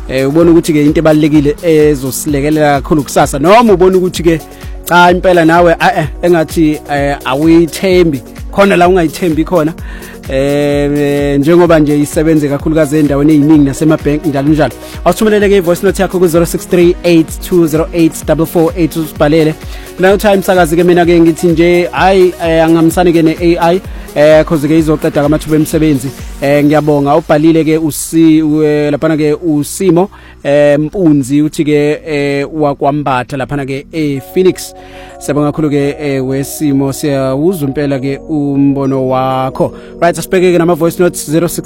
ubona ukuthi ke into ebalekile ezosilekelela kakhulu kusasa, noma ubona ukuthi ke cha impela nawe engathi awuyithembi khona la ungayithembi khona njengoba nje isebenze kakhulukazi endaweni eziningi nasemabank njalo njalo. Awuthumelele ke voice note yakho ku 0638208448 usibhalele. Now time sakazi ke mina ke ngithi nje hayi angamsani ke ne-AI cause ke izoqeda kamathuba emisebenzi. Ngiyabonga ubhalile ke laphana ke uSimo Mpunzi uthi ke wakwambatha laphana ke Phoenix. Siyabonga kakhulu ke weSimo, siyawuzwa impela ke umbono wakho. Right, asibheke ke nama voice notes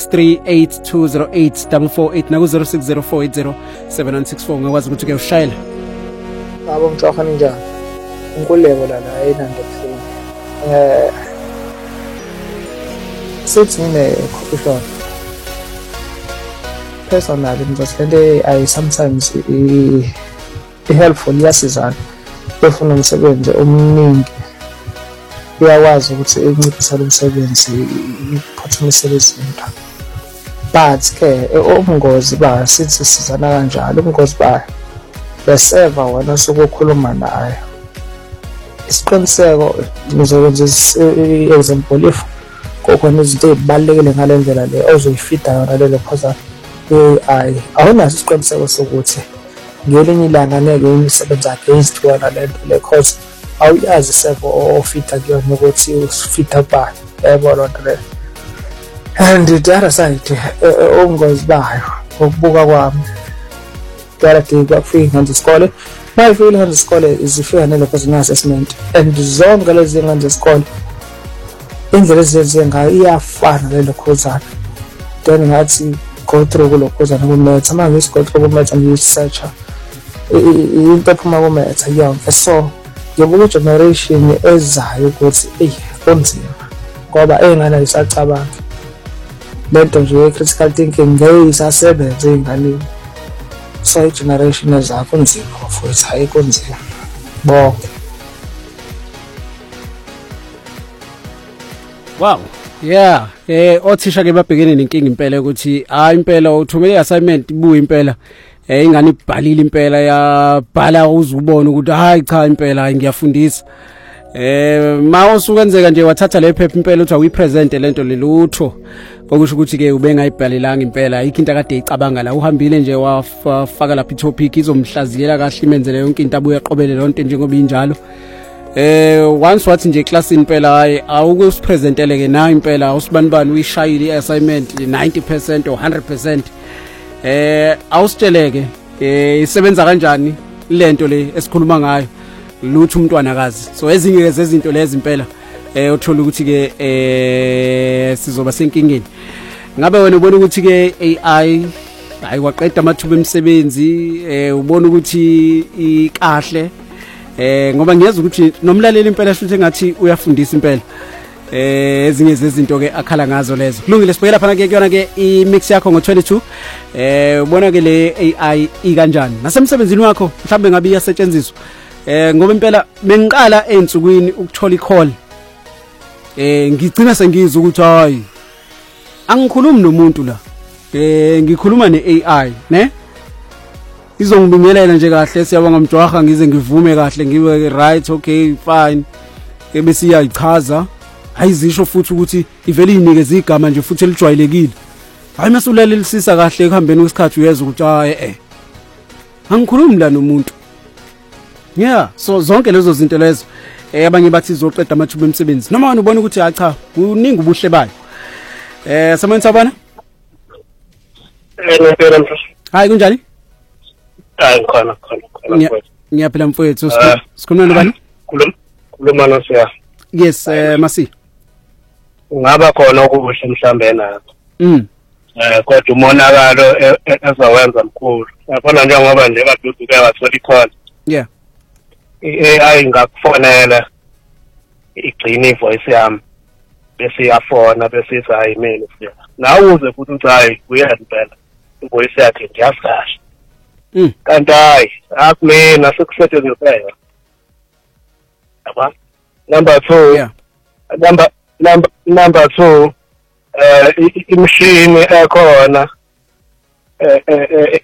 0638208448 na ku 0604807164 ngakwazi ukuthi ke ushayela. Abo mthoka ninjani? Unkuleko la enando phone. Sithi ngine coffee shop. Personally ngizosele I sometimes helpful yasizana. Befuna umsebenzi omningi. Uyakwazi ukuthi enciphisa umsebenzi iphuthumisele izinto. But ke ubungozi ba sithi sizana kanjalo, ubungozi ba beseva wena sokukhuluma naye. Isiqiniseko ngizokwenza example if kokhona izinto ezibalekile ngalendlela le ozoyifida yona lelo phoza AI awunaso isiqiniseko sokuthi ngelinye ilanga ngeke imisebenzi yakhe izithiwana lento le cause awuyazi sefo ofita kuyona ukuthi usifita ba yebo lonto le. And the other side ubungozi bayo ukubuka kwami directly kwafika ngesikole mayifika ngesikole izifika nelo personal assessment and zonke lezi ngane zesikole indlela ezenze ngayo iyafana lelo khozana. Then ngathi go through kulo khozana kumetha manje isikole kumetha ngisearcha into ephuma kumetha yonke. So ngibuka generation ezayo ukuthi kunzima ngoba engane isacabanga lento nje critical thinking ngeke isasebenze ingane. So generation ezayo kunzima futhi hayi kunzima bonke. Wow, yeah, othisha ke babhekene nenkinga impela ukuthi impela uthumele assignment ibuye impela ingane ibhalile impela yabhala uzubona ukuthi hayi cha impela ngiyafundisa. Mawusukwenzeka nje wathatha le phepha impela uthi awipresent lento lelutho okusho ukuthi ke ubengayibhalelanga impela ayikho into akade icabanga la uhambile nje wafaka lapha itopic izomhlaziyela kahle imenzele yonke into abuye aqobele lonto njengoba injalo. Once wathi nje classini impela hayi awukusipresentele ke na impela usibanibani uyishayile iassignment 90% or 100%. Awusitsheleke isebenza kanjani lento le esikhuluma ngayo lutho umntwanakazi. So ezinye zezinto lezi impela uthola ukuthi ke sizoba senkingeni. Ngabe wena ubona ukuthi ke AI ayiwaqeda amathuba emisebenzi ubona ukuthi ikahle ngoba ngiyeza ukuthi nomlaleli impela futhi engathi uyafundisa impela ezinye zezinto ke akhala ngazo lezo. Kulungile sibhekela phana ke kuyona ke imix yakho ngo22 ubona ke le AI ikanjani nasemsebenzini wakho mhlambe ngabe iyasetshenziswa ngoba impela bengiqala ensukwini ukuthola icall ngigcina sengizwe ukuthi hayi angikhulumi nomuntu la ngikhuluma neAI ne izongibingelela nje kahle siyabonga mjwaha ngize ngivume kahle ngibe right okay fine ebese iyayichaza ayizisho futhi ukuthi ivele inikeze igama nje futhi elijwayelekile. Hayi masulalela kahle ekuhambeni kwesikhathi uyeza ukuthi hayi angikhulumi la nomuntu. Yeah, so zonke lezo zinto lezo abanye bathi izoqeda amathuba emisebenzi noma wena ubona ukuthi cha kuningi ubuhle bayo. Samanisa bana? Hayi kunjani? Hayi khona. Ngiyaphila mfowethu sikhuluma nobani? Khuluma noSiya. Yes, Masi. Ungaba khona okuhle mhlambe nakho. Kodwa umonakalo ezawenza mkhulu. Yabona njengoba nje kaDudu kuyathola icall. Yeah. AI ngakufonela igcina ivoice yami bese iyafona bese ithi hayi mina Siya. Nawe uze futhi uthi hayi uyempela ivoice yakhe ngiyasasha. Kanti hayi akumina sekusetshenziswa. Yaba? Number 2. Yeah. Number 2 imishini ekhona